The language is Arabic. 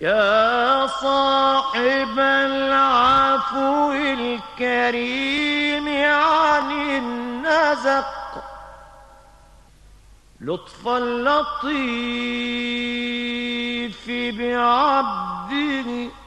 يا صاحب العفو الكريم عن النزق، لطف اللطيف بعبده